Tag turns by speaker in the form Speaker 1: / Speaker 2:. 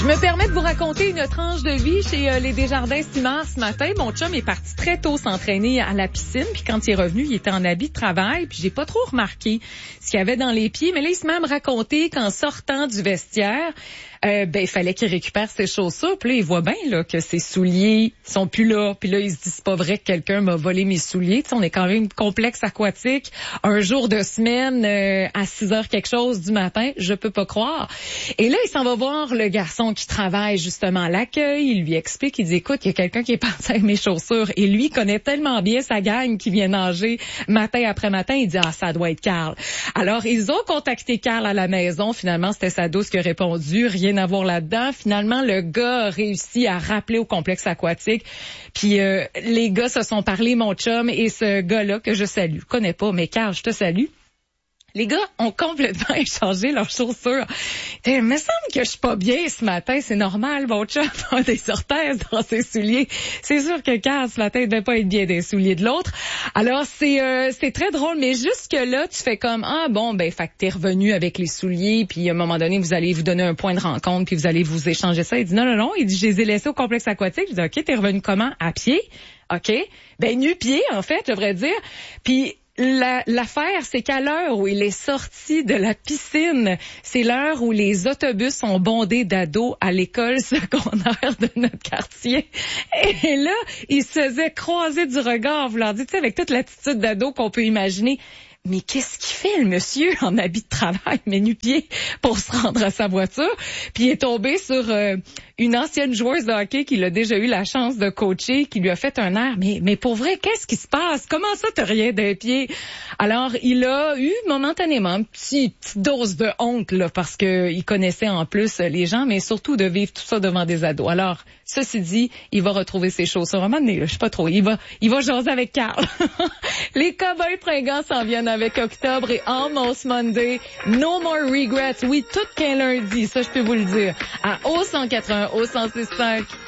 Speaker 1: Je me permets de vous raconter une tranche de vie chez les Desjardins-Simard ce matin. Mon chum est parti très tôt s'entraîner à la piscine, puis quand il est revenu, il était en habit de travail, puis j'ai pas trop remarqué ce qu'il y avait dans les pieds. Mais là, il se met à me raconter qu'en sortant du vestiaire, il fallait qu'il récupère ses chaussures. Puis là, il voit bien là que ses souliers sont plus là. Puis là, il se dit, c'est pas vrai que quelqu'un m'a volé mes souliers. Tu sais, on est quand même une complexe aquatique. Un jour de semaine à 6 heures quelque chose du matin, je peux pas croire. Et là, il s'en va voir le garçon qui travaille justement à l'accueil. Il lui explique, il dit, écoute, il y a quelqu'un qui est parti avec mes chaussures. Et lui, il connaît tellement bien sa gang qui vient nager matin après matin. Il dit, ça doit être Carl. Alors, ils ont contacté Carl à la maison. Finalement, c'était sa douce qui a répondu. Rien à voir là-dedans. Finalement, le gars a réussi à rappeler au complexe aquatique. Puis les gars se sont parlé, mon chum et ce gars-là que je salue. Je connais pas, mais Carl, je te salue. Les gars ont complètement échangé leurs chaussures. Il me semble que je suis pas bien ce matin. C'est normal, mon chum a des orthèses dans ses souliers. C'est sûr que Carl, ce matin, il devait pas être bien des souliers de l'autre. Alors, c'est très drôle. Mais jusque-là, tu fais comme, fait que t'es revenu avec les souliers. Puis, à un moment donné, vous allez vous donner un point de rencontre. Puis, vous allez vous échanger ça. Il dit, non. Il dit, je les ai laissés au complexe aquatique. Je dis, OK, t'es revenu comment? À pied? OK. Nu-pied, en fait, je devrais dire. Puis, l'affaire, c'est qu'à l'heure où il est sorti de la piscine, c'est l'heure où les autobus sont bondés d'ados à l'école secondaire de notre quartier. Et là, il se faisait croiser du regard, vouloir dire, tu sais, avec toute l'attitude d'ado qu'on peut imaginer. Mais qu'est-ce qu'il fait, le monsieur, en habit de travail, mais nu-pied, pour se rendre à sa voiture? Puis il est tombé sur une ancienne joueuse de hockey qu'il a déjà eu la chance de coacher, qui lui a fait un air. Mais pour vrai, qu'est-ce qui se passe? Comment ça, t'as rien d'un pied? Alors, il a eu momentanément une petite dose de honte, là, parce que il connaissait en plus les gens, mais surtout de vivre tout ça devant des ados. Alors, ceci dit, il va retrouver ses chaussures. À un moment donné, je sais pas trop, il va jaser avec Carl. Les Cowboys fringants s'en viennent avec Octobre et Almost Monday. No more regrets. Oui, tout qu'un lundi, ça je peux vous le dire. À O181, O165.